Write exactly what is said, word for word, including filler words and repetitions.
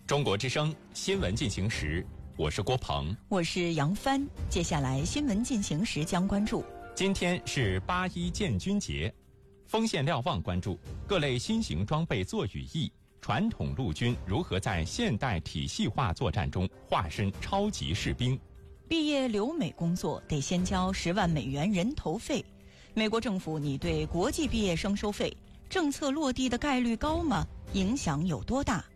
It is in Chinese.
中国之声新闻进行时，我是郭鹏， 我是杨帆。接下来新闻进行时将关注： 今天是八一建军节，锋线瞭望关注各类新型装备作语义，传统陆军如何在现代体系化作战中化身超级士兵。 毕业留美工作得先交十万美元人头费，美国政府拟对国际毕业生收费，政策落地的概率高吗？影响有多大？